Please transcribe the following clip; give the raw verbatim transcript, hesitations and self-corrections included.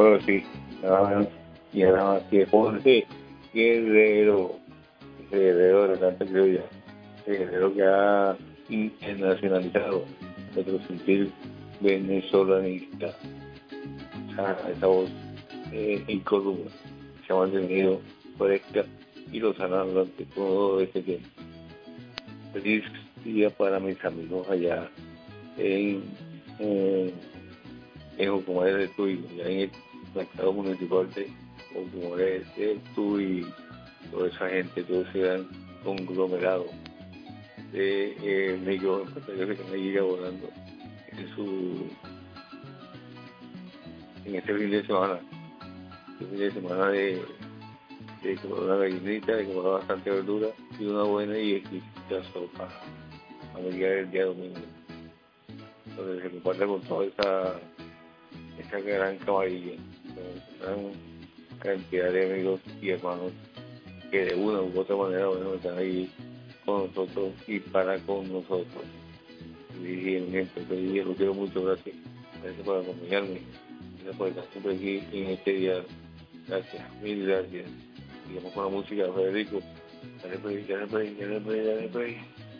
pueblo sí, nada más, y nada más que Ponce Guerrero, ese guerrero de la canta criolla, ese guerrero que ha internacionalizado nuestro sentir venezolanista, esa, esa voz eh, incolumna, se ha mantenido fresca y lo sana durante todo este tiempo. Feliz día para mis amigos allá en, en, en Ocumare de Tuy, allá en el mercado municipal de Ocumare de Tuy, toda esa gente, todo ese gran conglomerado de eh, microempresarios que están allí laborando en su en este fin de semana, este fin de semana de, de comer una gallinita, de comer bastante verdura y una buena y exquisita sopa familiar el día domingo, donde se comparte con toda esa, esa gran camarilla, con gran cantidad de amigos y hermanos que de una u otra manera bueno, están ahí con nosotros y para con nosotros. Y en este día lo quiero mucho, gracias. Gracias por acompañarme, gracias por estar siempre aquí en este día. Gracias, mil gracias. Sigamos con la música, Federico. Dale play, dale play, dale play, dale play.